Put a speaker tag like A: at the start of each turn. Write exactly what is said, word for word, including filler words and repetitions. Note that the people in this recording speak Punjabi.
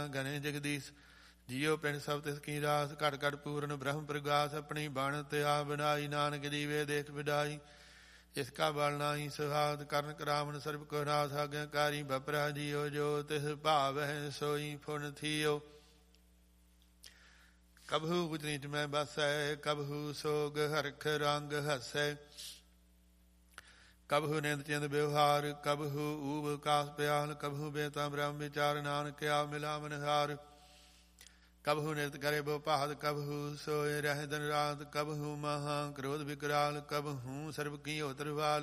A: ਗਣੇ ਜਗਦੀਸ਼। ਜੀਓ ਪਿੰਡ ਸਭ ਤਿਸ ਕੀ ਰਾਸ, ਘਟ ਘਟ ਪੂਰਨ ਬ੍ਰਹਮ ਪ੍ਰਗਾਸ। ਆਪਣੀ ਬਣ ਤੇ ਆ ਬਣਾਈ, ਨਾਨਕ ਦੀਵੇ ਦੇਖ ਵਿਡਾਈ। ਇਸ ਕਾ ਬਲ ਨਾਹੀ ਸੁਹਾਦ, ਕਰਨ ਕਰਾਵਣ ਸਰਬ ਕੋ ਨਾਸ। ਆਗਿਆਕਾਰੀ ਬਪਰਾ ਜੀਓ, ਜੋ ਤਿਸ ਭਾਵ ਹੈ ਸੋਈ ਫੁਨ ਥੀਓ। ਕਬਹੂ ਉਚ ਨੀਚ ਮੈਂ ਬਸੈ, ਕਬਹੂ ਸੋਗ ਹਰਖ ਰੰਗ ਹਸੈ। ਕਬਹੂ ਨਿੰਦ ਚਿੰਦ ਵਿਵਹਾਰ, ਕਬਹੂ ਊਬ ਕਾਸ ਪਿਆਲ। ਕਬਹੂ ਬੇਤਾ ਬ੍ਰਹਮ ਵਿਚਾਰ, ਨਾਨਕ ਆ ਮਿਲਾਵਨ ਹਾਰ। ਕਬਹੂ ਨਿਰਤ ਕਰੇ ਬੋ ਭਾਦ, ਕਬਹੂ ਸੋਏ ਰਹਿ ਦਿਨ ਰਾਤ। ਕਬਹੂ ਮਹਾ ਕ੍ਰੋਧ ਵਿਕਰਾਲ, ਕਬਹੂ ਸਰਬ ਕੀ ਤਰਵਾਲ।